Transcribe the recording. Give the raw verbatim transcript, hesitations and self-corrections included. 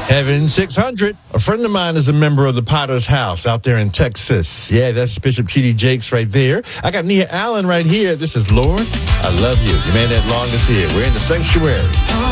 Heaven six hundred. A friend of mine is a member of the Potter's House out there in Texas. Yeah, that's Bishop T D Jakes right there. I got Nia Allen right here. This is Lord, I Love You. Your man that long is here. We're in the sanctuary.